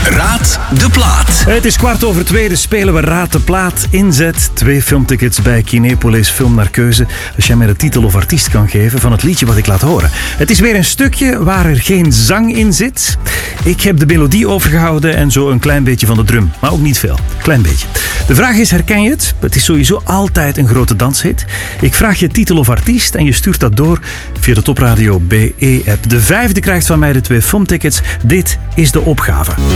Raad de plaat. Het is 2:15, spelen we Raad de plaat. Inzet 2 filmtickets bij Kinepolis Film naar keuze. Als jij mij de titel of artiest kan geven van het liedje wat ik laat horen. Het is weer een stukje waar er geen zang in zit. Ik heb de melodie overgehouden en zo een klein beetje van de drum. Maar ook niet veel. Klein beetje. De vraag is, herken je het? Het is sowieso altijd een grote danshit. Ik vraag je titel of artiest en je stuurt dat door via de Top Radio BE-app. De 5e krijgt van mij de 2 filmtickets. Dit is de opgave.